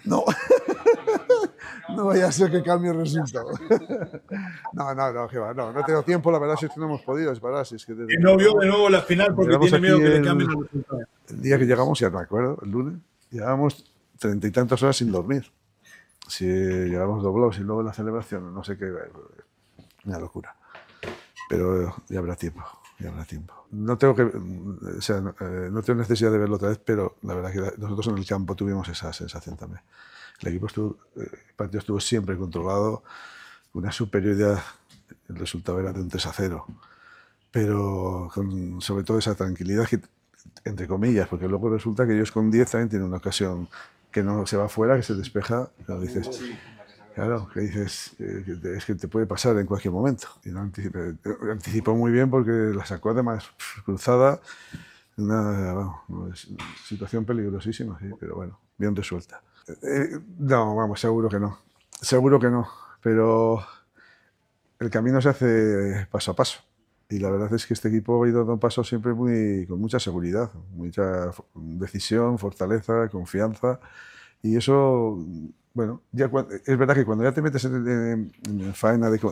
No. No vaya a ser que cambie el resultado. No, que va, no tengo tiempo, la verdad si es que no hemos podido, es verdad, si es que desde Y que no vio de nuevo la final porque llegamos tiene aquí miedo que le cambien el resultado. el día que llegamos, ya me acuerdo, el lunes, llevábamos 30 y tantas horas sin dormir. Si llegamos doblados y luego la celebración, no sé qué, una locura. Pero ya habrá tiempo, ya habrá tiempo. No tengo no tengo necesidad de verlo otra vez, pero la verdad que nosotros en el campo tuvimos esa sensación también. El partido estuvo siempre controlado, una superioridad, el resultado era de un 3-0, pero con sobre todo esa tranquilidad, entre comillas, porque luego resulta que ellos con 10 también tienen una ocasión que no se va fuera, que se despeja, claro, que dices, es que te puede pasar en cualquier momento. Y no anticipó muy bien porque la sacó además cruzada, una situación peligrosísima, sí, pero bueno, bien resuelta. No, vamos, seguro que no, pero el camino se hace paso a paso. Y la verdad es que este equipo ha ido dando pasos siempre con mucha seguridad, mucha decisión, fortaleza, confianza. Y eso, bueno, es verdad que cuando ya te metes en faena de